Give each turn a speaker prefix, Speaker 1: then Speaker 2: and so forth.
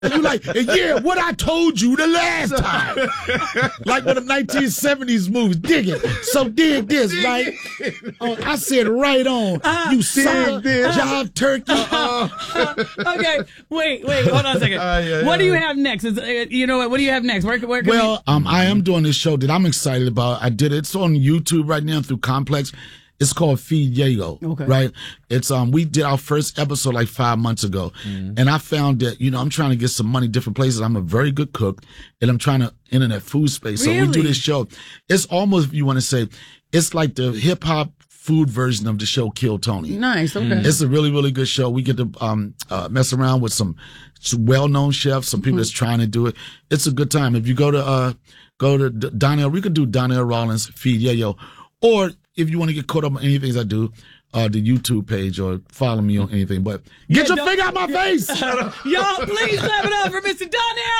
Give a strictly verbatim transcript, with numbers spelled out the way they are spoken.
Speaker 1: And you like, and yeah, what I told you the last time. Like one of the nineteen seventies movies. Dig it. So dig this, right? Oh, I said right on. Uh, you sucker, uh, job turkey.
Speaker 2: Uh, okay, wait, wait, hold on a second. Uh, yeah, what yeah. do you have next? Is, uh, you know what? What do you have next? Where, where can
Speaker 1: well, we... um, I am doing this show that I'm excited about. I did it. It's on YouTube right now through Complex. It's called Feed Yayo, okay. right? It's um we did our first episode like five months ago, mm. and I found that you know I'm trying to get some money different places. I'm a very good cook, and I'm trying to internet food space.
Speaker 2: Really?
Speaker 1: So we do this show. It's almost, if you want to say, it's like the hip hop food version of the show Kill Tony.
Speaker 2: Nice, okay.
Speaker 1: Mm. It's a really really good show. We get to um uh, mess around with some, some well known chefs, some people mm-hmm. that's trying to do it. It's a good time. If you go to uh go to Donnell, we could do Donnell Rawlings Feed Yayo, or if you want to get caught up on anything I do, uh, the YouTube page or follow me on anything. But get yeah, your finger out my face!
Speaker 2: Y'all, please clap it up for Mister